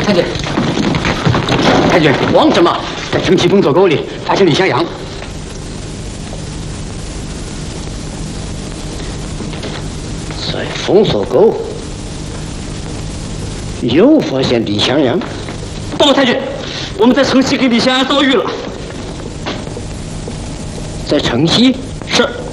太君，太君，王什么在城西封锁沟里发现李襄阳。在封锁沟又发现李襄阳。报告太君，我们在城西给李襄阳遭遇了。在城西？是。